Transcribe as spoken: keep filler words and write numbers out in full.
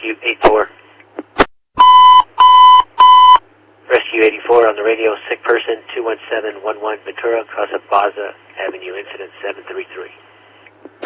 Rescue eighty-four. Rescue eighty-four on the radio, sick person, two one seven one one Ventura, Casa Baza Avenue, incident seven three